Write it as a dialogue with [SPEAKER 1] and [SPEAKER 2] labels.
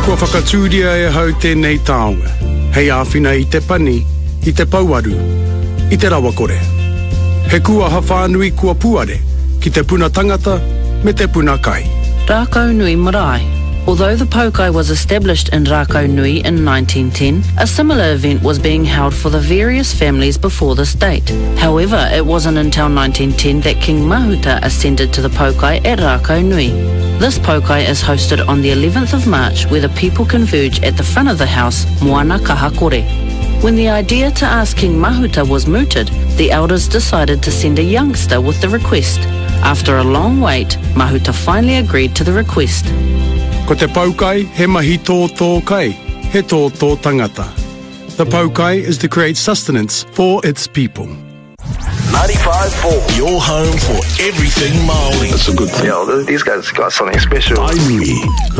[SPEAKER 1] Kua whakatūria e hau tēnei taonga. Hei āwhina I te pani, I te pauaru, I te rawa kore. He kua hawhanui kua puare, ki te puna tangata, me te puna kai.
[SPEAKER 2] Rākau Nui Marae. Although the Paukai was established in Rākau Nui in 1910, a similar event was being held for the various families before this date. However, it wasn't until 1910 that King Mahuta ascended to the Paukai at Rākau Nui. This Paukai is hosted on the 11th of March, where the people converge at the front of the house, Moana Kahakore. When the idea to ask King Mahuta was mooted, the elders decided to send a youngster with the request. After a long wait, Mahuta finally agreed to the request.
[SPEAKER 1] Ko te paukai, he mahi tō kai, he tō tangata. The paukai is to create sustenance for its people.
[SPEAKER 3] 95.4, your home for everything Māori.
[SPEAKER 4] That's a good thing.
[SPEAKER 5] Yo, these guys got something special.
[SPEAKER 3] Tainui.